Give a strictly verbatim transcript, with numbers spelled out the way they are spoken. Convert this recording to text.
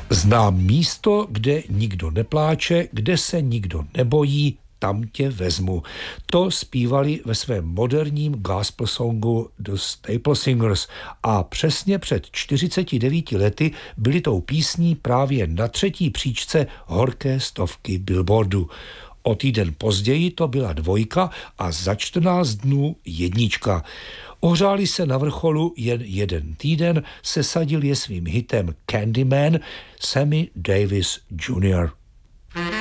Znám místo, kde nikdo nepláče, kde se nikdo nebojí, tam tě vezmu. To zpívali ve svém moderním gospel songu The Staple Singers a přesně před čtyřiceti devíti lety byli tou písní právě na třetí příčce horké stovky Billboardu. O týden později to byla dvojka a za čtrnáct dnů jednička. Ohřáli se na vrcholu jen jeden týden, sesadil je svým hitem Candyman Sammy Davis junior